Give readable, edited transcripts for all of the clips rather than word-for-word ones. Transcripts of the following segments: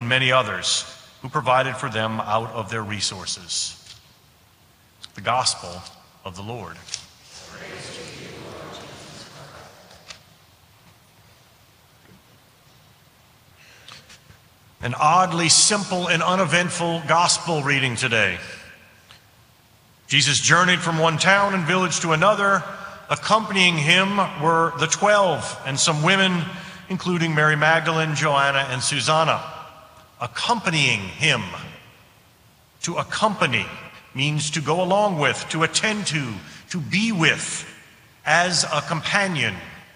many others who provided for them out of their resources. The Gospel of the Lord. Praise to you, Lord Jesus Christ. An oddly simple and uneventful gospel reading today. Jesus journeyed from one town and village to another. Accompanying him were the 12 and some women, including Mary Magdalene, Joanna, and Susanna. Accompanying him. To accompany means to go along with, to attend to be with, as a companion.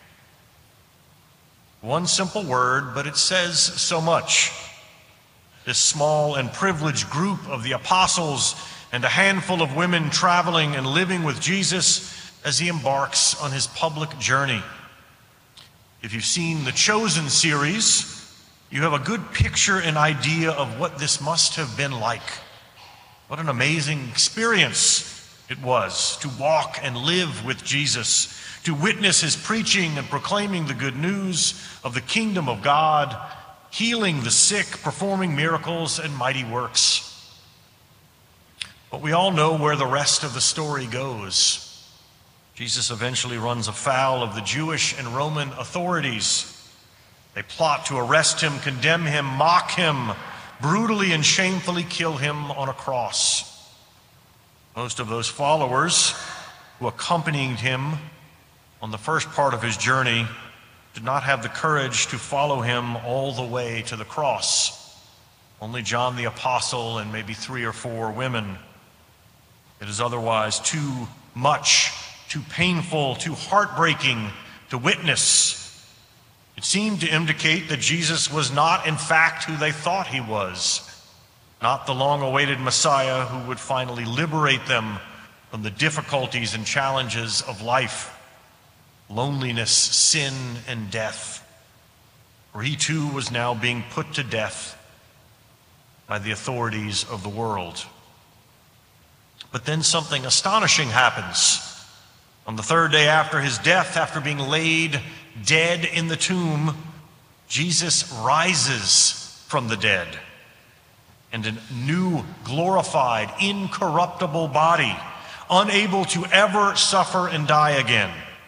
One simple word, but it says so much. This small and privileged group of the apostles and a handful of women traveling and living with Jesus as he embarks on his public journey. If you've seen the Chosen series, you have a good picture and idea of what this must have been like. What an amazing experience it was to walk and live with Jesus, to witness his preaching and proclaiming the good news of the kingdom of God, healing the sick, performing miracles and mighty works. But we all know where the rest of the story goes. Jesus eventually runs afoul of the Jewish and Roman authorities. They plot to arrest him, condemn him, mock him, brutally and shamefully kill him on a cross. Most of those followers who accompanied him on the first part of his journey did not have the courage to follow him all the way to the cross. Only John the Apostle and maybe 3 or 4 women. It is otherwise too much, too painful, too heartbreaking to witness. It seemed to indicate that Jesus was not, in fact, who they thought he was, not the long-awaited Messiah who would finally liberate them from the difficulties and challenges of life, loneliness, sin, and death. For he too was now being put to death by the authorities of the world. But then something astonishing happens. On the 3rd day after his death, after being laid dead in the tomb, Jesus rises from the dead. And a new, glorified, incorruptible body, unable to ever suffer and die again.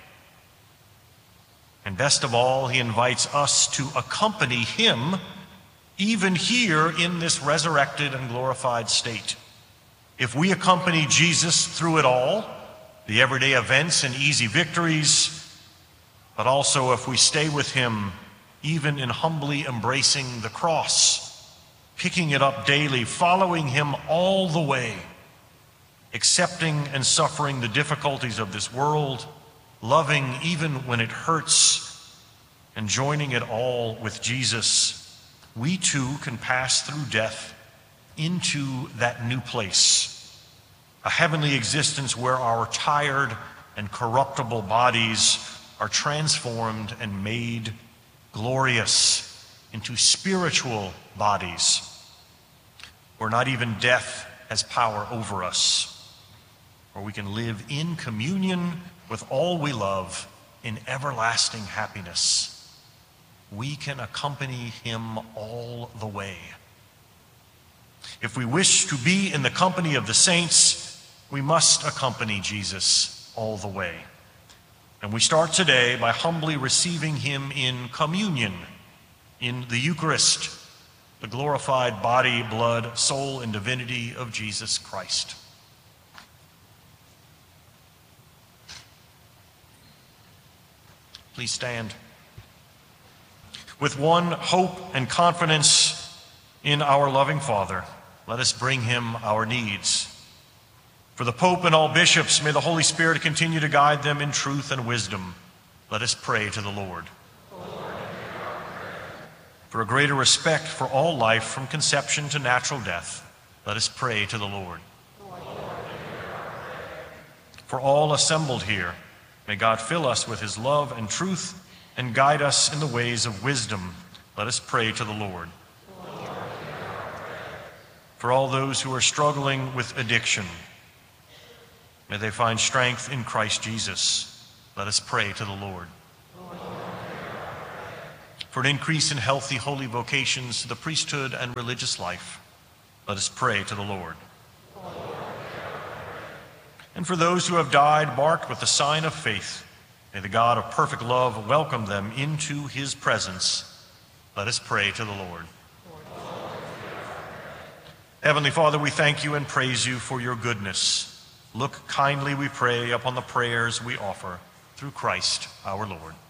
And best of all, he invites us to accompany him, even here in this resurrected and glorified state. If we accompany Jesus through it all, the everyday events and easy victories, but also if we stay with him, even in humbly embracing the cross, picking it up daily, following him all the way, accepting and suffering the difficulties of this world, loving even when it hurts, and joining it all with Jesus, we too can pass through death into that new place. A heavenly existence where our tired and corruptible bodies are transformed and made glorious into spiritual bodies, where not even death has power over us, where we can live in communion with all we love in everlasting happiness. We can accompany him all the way. If we wish to be in the company of the saints, we must accompany Jesus all the way. And we start today by humbly receiving him in communion, in the Eucharist, the glorified body, blood, soul, and divinity of Jesus Christ. Please stand. With one hope and confidence in our loving Father, let us bring him our needs. For the Pope and all bishops, may the Holy Spirit continue to guide them in truth and wisdom. Let us pray to the Lord. For a greater respect for all life from conception to natural death, let us pray to the Lord. For all assembled here, may God fill us with his love and truth and guide us in the ways of wisdom. Let us pray to the Lord. For all those who are struggling with addiction, may they find strength in Christ Jesus. Let us pray to the Lord. for an increase in healthy, holy vocations to the priesthood and religious life. Let us pray to the Lord. And for those who have died marked with the sign of faith, may the God of perfect love welcome them into his presence. Let us pray to the Lord. Heavenly Father, we thank you and praise you for your goodness. Look kindly, we pray, upon the prayers we offer through Christ our Lord.